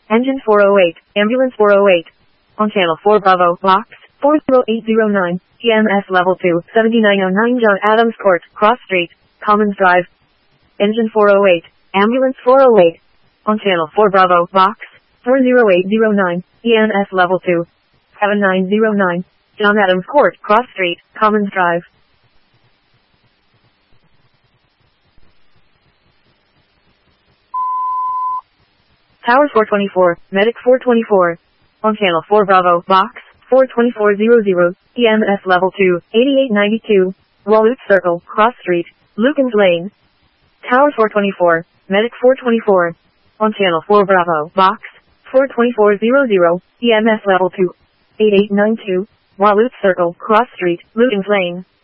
Engine 408, Ambulance 408. On Channel 4 Bravo, Box 40809, EMS Level 2, 7909 John Adams Court, Cross Street, Commons Drive. Engine 408, Ambulance 408. On Channel 4 Bravo, Box 40809, EMS Level 2, 7909, John Adams Court, Cross Street, Commons Drive. Tower 424, Medic 424. On Channel 4 Bravo, Box 42400, EMS Level 2, 8892, Walnut Circle, Cross Street, Lukens Lane. Tower 424, Medic 424. On Channel 4 Bravo, Box 42400, EMS Level 2, 8892, Walnut Circle, Cross Street, Lukens Lane.